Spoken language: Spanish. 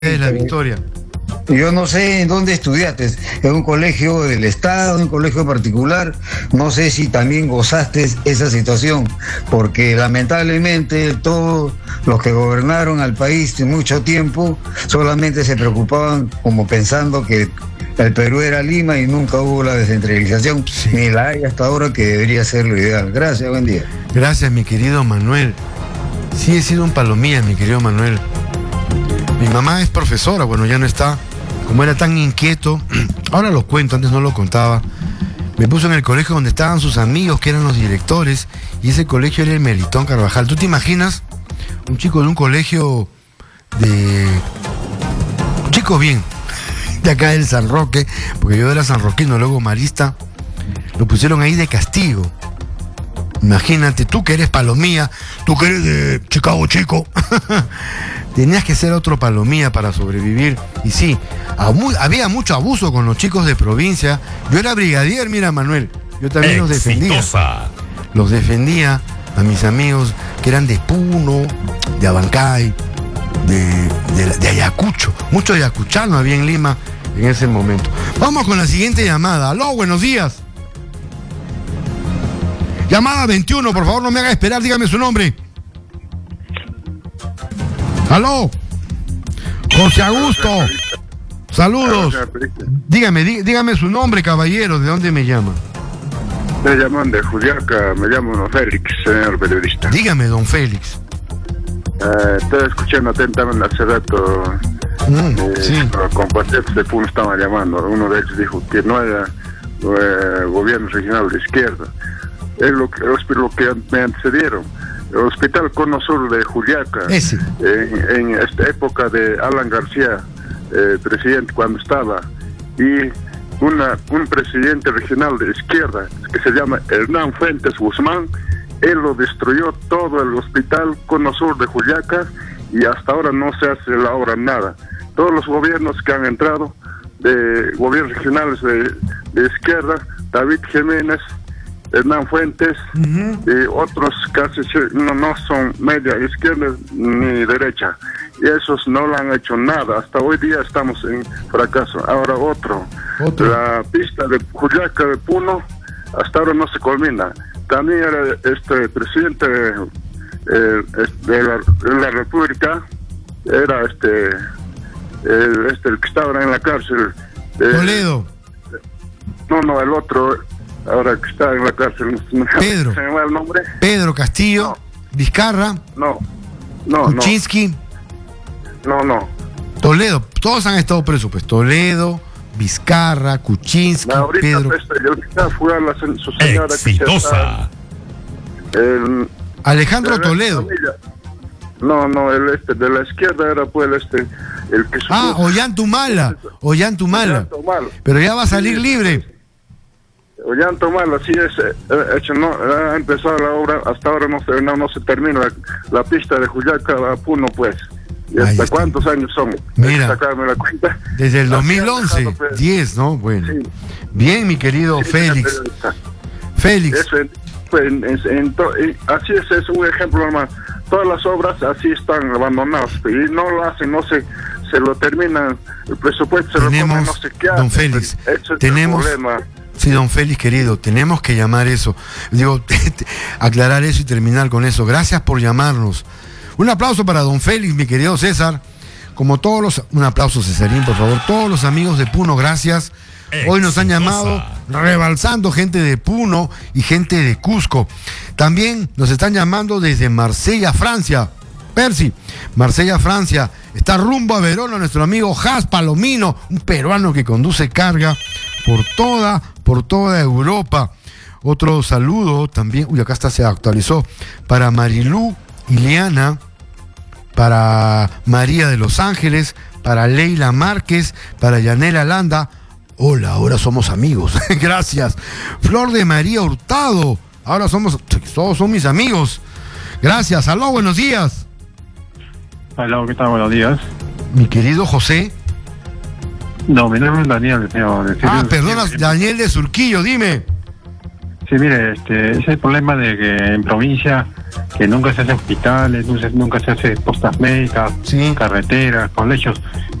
de la Victoria. Yo no sé en dónde estudiaste, en un colegio del Estado, en un colegio particular, no sé si también gozaste esa situación, porque lamentablemente todos los que gobernaron al país en mucho tiempo solamente se preocupaban como pensando que el Perú era Lima y nunca hubo la descentralización, ni la hay hasta ahora, que debería ser lo ideal. Gracias, buen día. Gracias, mi querido Manuel. Sí, he sido un palomilla, mi querido Manuel. Mi mamá es profesora, bueno, ya no está. Como era tan inquieto, ahora lo cuento, antes no lo contaba. Me puso en el colegio donde estaban sus amigos, que eran los directores, y ese colegio era el Melitón Carvajal. ¿Tú te imaginas? Un chico de un colegio un chico bien, de acá del San Roque, porque yo era sanroquino, luego marista, lo pusieron ahí de castigo. Imagínate, tú que eres palomía, tú que eres de Chicago Chico, tenías que ser otro palomía para sobrevivir. Y sí, había mucho abuso con los chicos de provincia. Yo era brigadier, mira, Manuel, yo también los defendía. Los defendía a mis amigos que eran de Puno, de Abancay, de Ayacucho. Mucho ayacuchano había en Lima en ese momento. Vamos con la siguiente llamada. Aló, buenos días. Llamada 21, por favor, no me haga esperar, dígame su nombre. Aló. José Augusto. Saludos. Dígame su nombre, caballero, ¿de dónde me llama? Me llaman de Juliaca, me llamo don Félix, señor periodista. Dígame, don Félix. Estoy escuchando atentamente hace rato. Sí. Los compatriotas de Puno estaban llamando. Uno de ellos dijo que no era gobierno regional de izquierda. Es lo que me antecedieron. El Hospital Cono Sur de Juliaca, en esta época de Alan García, presidente cuando estaba, y un presidente regional de izquierda que se llama Hernán Fuentes Guzmán, él lo destruyó todo el Hospital Cono Sur de Juliaca y hasta ahora no se hace la obra nada. Todos los gobiernos que han entrado, de gobiernos regionales de izquierda, David Jiménez, Hernán Fuentes, y otros casi no son media izquierda ni derecha, y esos no le han hecho nada. Hasta hoy día estamos en fracaso. Ahora otro. La pista de Juliaca de Puno hasta ahora no se culmina. También era presidente de la República, era el que estaba en la cárcel. Toledo. No, el otro. Ahora que está en la cárcel, Pedro. ¿se me va el nombre? Pedro Castillo, Vizcarra, Kuczynski. No. Toledo, todos han estado presos, pues. Toledo, Vizcarra, Kuczynski, Pedro. Fue a su señora exitosa. Alejandro Toledo. No, el de la izquierda era pues el que Ollantumala. Pero ya va a salir libre. Ollantumala, así es, hecho, no, ha empezado la obra, hasta ahora no se termina la pista de Juliaca a Puno, pues. ¿Y hasta cuántos años son? Mira, sacarme la cuenta. Desde el 2011, 10, ¿no? Bueno. Sí. Bien, mi querido Félix. Félix. Así es un ejemplo nomás. Todas las obras así están abandonadas y no lo hacen, no se lo terminan, el presupuesto se lo comen, no sé qué hace. Don Félix, tenemos... el problema. Sí, don Félix, querido, tenemos que llamar eso. Digo, aclarar eso y terminar con eso. Gracias por llamarnos. Un aplauso para don Félix, mi querido César. Como un aplauso, Cesarín, por favor. Todos los amigos de Puno, gracias. Hoy nos han llamado rebalsando gente de Puno y gente de Cusco. También nos están llamando desde Marsella, Francia. Percy, Marsella, Francia. Está rumbo a Verona nuestro amigo Jas Palomino, un peruano que conduce carga por toda Europa. Otro saludo también, acá se actualizó, para Marilú Ileana, para María de Los Ángeles, para Leila Márquez, para Yanela Landa. Hola, ahora somos amigos. Gracias. Flor de María Hurtado, todos son mis amigos. Gracias. Aló, buenos días. Aló, ¿qué tal? Buenos días. Mi querido José. No, mi nombre es Daniel, señor. Perdona, Daniel de Surquillo, dime. Sí, mire, ese es el problema de que en provincia, que nunca se hace hospitales, nunca se hace postas médicas, Sí. carreteras, colegios.